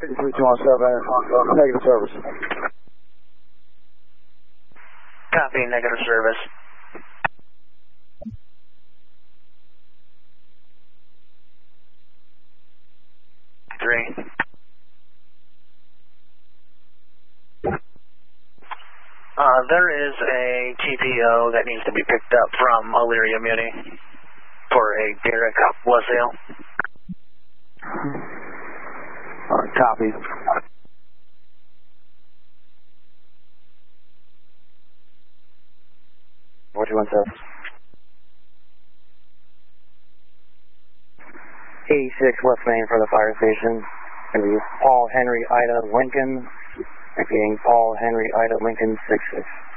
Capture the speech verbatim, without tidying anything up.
three two one seven, negative service. Copy, negative service. Three. Uh, there is a T P O that needs to be picked up from Elyria Muni for a Derek Wasale. Alright, copy. four two one seven. eighty-six West Main for the fire station. Going to be Paul Henry Ida Lincoln. Repeating, Paul Henry Ida Lincoln six six.